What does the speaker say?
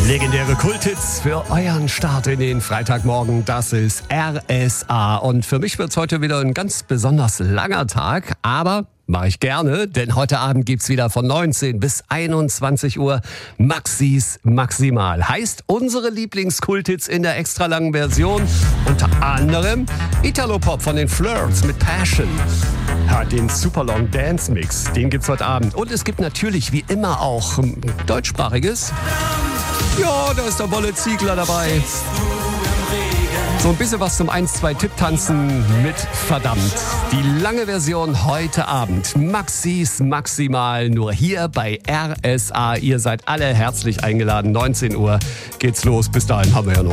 Legendäre Kulthits für euren Start in den Freitagmorgen, das ist RSA. Und für mich wird es heute wieder ein ganz besonders langer Tag, aber mache ich gerne, denn heute Abend gibt's wieder von 19 bis 21 Uhr Maxis Maximal. Heißt unsere Lieblingskulthits in der extra langen Version, unter anderem Italo-Pop von den Flirts mit Passion. Hört den Superlong Dance Mix, den gibt's heute Abend. Und es gibt natürlich wie immer auch deutschsprachiges. Ja, da ist der Wolle Ziegler dabei. So ein bisschen was zum 1-2-Tipp-Tanzen mit verdammt. Die lange Version heute Abend. Maxis Maximal nur hier bei RSA. Ihr seid alle herzlich eingeladen. 19 Uhr geht's los. Bis dahin haben wir ja noch